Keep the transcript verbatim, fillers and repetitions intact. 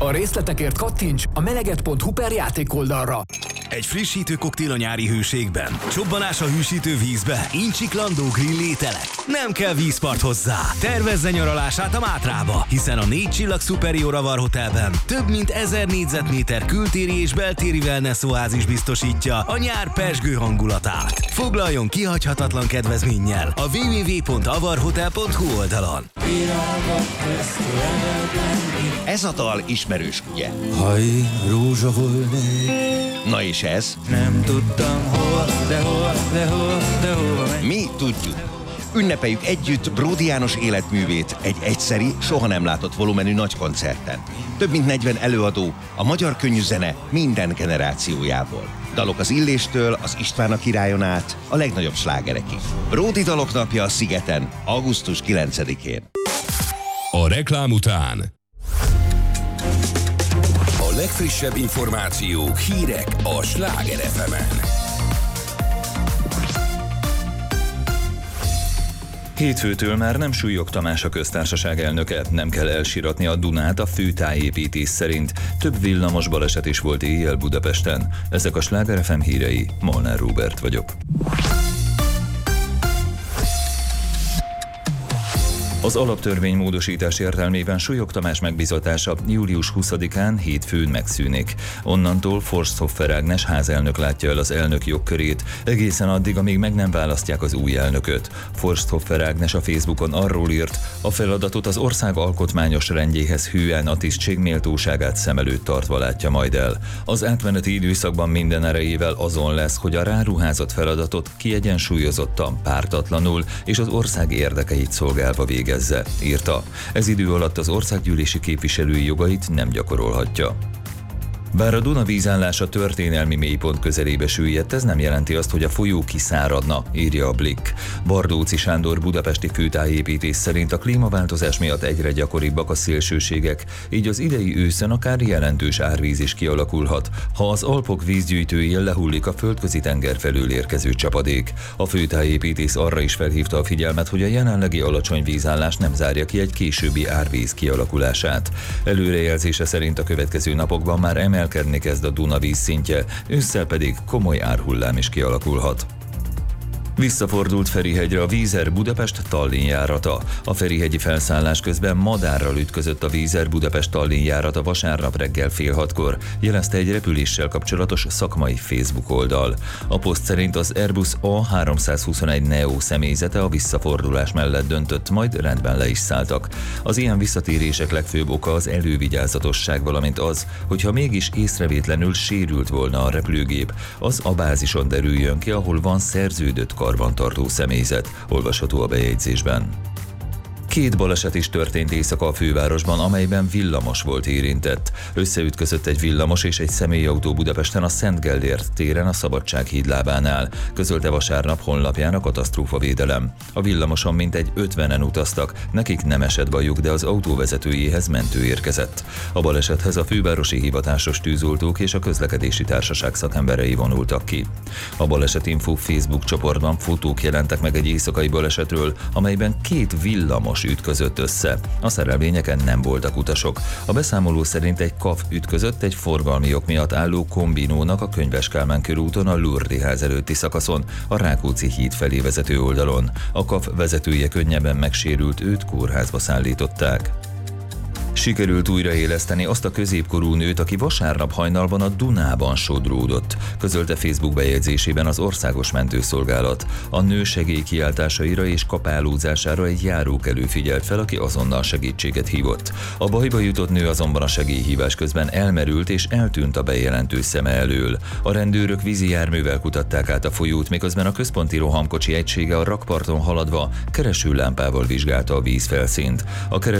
A részletekért kattints a meleget pont hu per játékoldalra. Egy frissítő koktél a nyári hőségben, csobbanás a hűsítő vízbe, incsiklandó grill ételek. Nem kell vízpart hozzá. Tervezze nyaralását a Mátrába, hiszen a négy csillag Superior Avar Hotelben több mint ezer négyzetméter kültéri és beltéri wellness is biztosítja a nyár pezsgő hangulatát. Foglaljon kihagyhatatlan kedvezménnyel a double-u double-u double-u pont avarhotel pont hu oldalon. Ez a dal ismerős, ugye? Ha én rózsa volnék. Na és ez? Nem tudtam hol, de hol, de hol, de hol. Mi tudjuk. Ünnepeljük együtt Bródi János életművét egy egyszeri, soha nem látott volumenű nagy koncerten. Több mint negyven előadó, a magyar könnyű zene minden generációjából. Dalok az Illéstől, az István a királyon át, a legnagyobb slágerekig. Bródi dalok napja a Szigeten, augusztus kilencedikén. A reklám után a legfrissebb információk, hírek a Sláger ef emen. Hétfőtől már nem Súlyog Tamás a köztársaság elnöke, nem kell elsiratni a Dunát a főtájépítés szerint. Több villamos baleset is volt éjjel Budapesten. Ezek a Sláger ef em hírei, Molnár Róbert vagyok. Az alaptörvény módosítás értelmében Súlyog Tamás megbízatása július huszadikán hétfőn megszűnik. Onnantól Forsthofer Ágnes házelnök látja el az elnök jogkörét, egészen addig, amíg meg nem választják az új elnököt. Forsthofer Ágnes a Facebookon arról írt, a feladatot az ország alkotmányos rendjéhez hűen a tisztség méltóságát szem előtt tartva látja majd el. Az átmeneti időszakban minden erejével azon lesz, hogy a ráruházott feladatot kiegyensúlyozottan, pártatlanul és az ország érdekeit szolgálva végez. Ezzel, írta. Ez idő alatt az országgyűlési képviselői jogait nem gyakorolhatja. Bár a Duna vízállása történelmi mélypont közelébe süllyedt, ez nem jelenti azt, hogy a folyó kiszáradna, írja a Blick. Bardóczy Sándor budapesti főtájépítés szerint a klímaváltozás miatt egyre gyakoribbak a szélsőségek, így az idei őszön akár jelentős árvíz is kialakulhat, ha az Alpok vízgyűjtőjén lehullik a földközi tenger felől érkező csapadék. A főtájépítés arra is felhívta a figyelmet, hogy a jelenlegi alacsony vízállás nem zárja ki egy későbbi árvíz kialakulását. Előrejelzése szerint a következő napokban már emel emelkedni kezd a Duna vízszintje, ősszel pedig komoly árhullám is kialakulhat. Visszafordult Ferihegyre a Vízer Budapest-Tallinn járata. A ferihegyi felszállás közben madárral ütközött a Vízer Budapest-Tallinn járata vasárnap reggel fél hatkor, jelezte egy repüléssel kapcsolatos szakmai Facebook oldal. A poszt szerint az Airbus á háromszázhuszonegy neo személyzete a visszafordulás mellett döntött, majd rendben le is szálltak. Az ilyen visszatérések legfőbb oka az elővigyázatosság, valamint az, hogyha mégis észrevétlenül sérült volna a repülőgép, az a bázison derüljön ki, ahol van szerződött karbantartó személyzet, olvasható a bejegyzésben. Két baleset is történt éjszaka a fővárosban, amelyben villamos volt érintett. Összeütközött egy villamos és egy személyautó Budapesten a Szent Gellért téren a Szabadsághíd lábánál, közölte vasárnap honlapján a katasztrófavédelem. A villamoson mintegy ötvenen utaztak, nekik nem esett bajuk, de az autó vezetőjéhez mentő érkezett. A balesethez a fővárosi hivatásos tűzoltók és a közlekedési társaság szakemberei vonultak ki. A Balesetinfo Facebook csoportban fotók jelentek meg egy éjszakai balesetről, amelyben két villamos ütközött össze. A szerelvényeken nem voltak utasok. A beszámoló szerint egy kav ütközött egy forgalmi ok miatt álló kombinónak a Könyves Kálmán körúton a Lourdes ház előtti szakaszon, a Rákóczi híd felé vezető oldalon. A kav vezetője könnyebben megsérült, őt kórházba szállították. Sikerült újraéleszteni azt a középkorú nőt, aki vasárnap hajnalban a Dunában sodródott, közölte Facebook bejegyzésében az Országos Mentőszolgálat. A nő segélykiáltásaira és kapálózására egy járókelő figyelt fel, aki azonnal segítséget hívott. A bajba jutott nő azonban a segélyhívás közben elmerült és eltűnt a bejelentő szeme elől. A rendőrök vízi járművel kutatták át a folyót, miközben a központi rohamkocsi egysége a rakparton haladva keresőlámpával vizsgálta a vízfelszínt. A